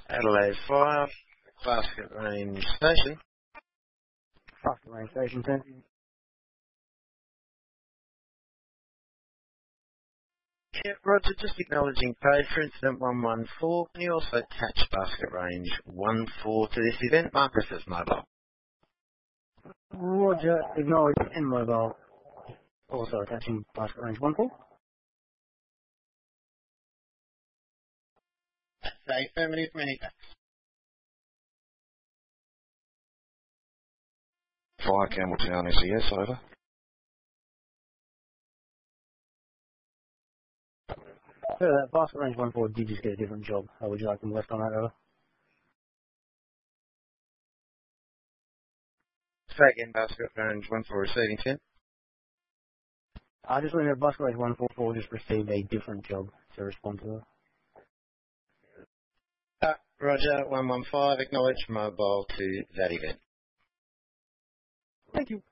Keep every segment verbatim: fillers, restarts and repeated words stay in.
Adelaide Fire, Basket Range Station. Basket Range Station, ten. Yeah, Roger, just acknowledging paid for incident one one four. Can you also attach Basket Range one four to this event? Marcus is mobile. Roger, acknowledge in mobile. Also attaching Basket Range one four. Say affirmative, many thanks. Fire Campbelltown S E S, over. So that Basket Range one four did just get a different job. How would you like them left on that, over? Say again, Basket Range one four receiving ten. I just learned that Basket Range one four four just received a different job to respond to that. Uh, Roger, one one five, acknowledge mobile to that event. Thank you.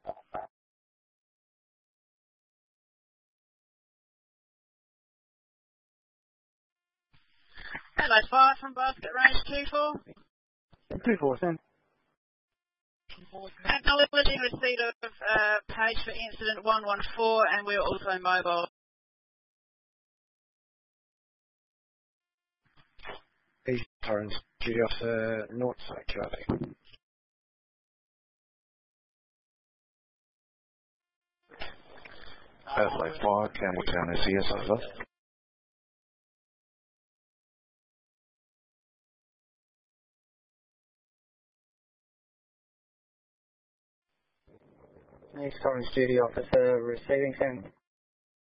Hello, Fire from Basket Range two four. two four, send. Acknowledging receipt of uh, page for incident one one four, and we're also mobile. East Torrens, duty officer, North Side, Q R V. Adelaide Fire Campbelltown S E S, over. East Torrens duty officer receiving, send.